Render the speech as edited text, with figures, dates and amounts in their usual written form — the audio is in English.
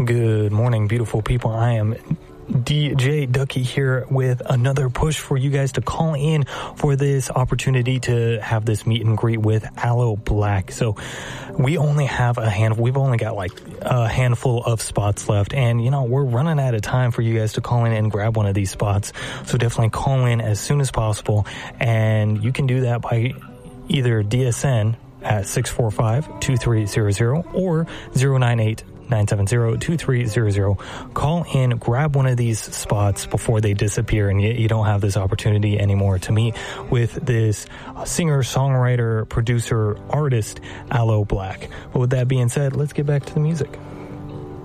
Good morning, beautiful people. I am DJ Ducky here with another push for you guys to call in for this opportunity to have this meet and greet with Aloe Blacc. So we only have we've only got like a handful of spots left, and we're running out of time for you guys to call in and grab one of these spots. So definitely call in as soon as possible, and you can do that by either DSN at 645-2300 or 098-970-2300. Call in, grab one of these spots before they disappear and you don't have this opportunity anymore to meet with this singer, songwriter, producer, artist, Aloe Blacc. But with that being said, let's get back to the music.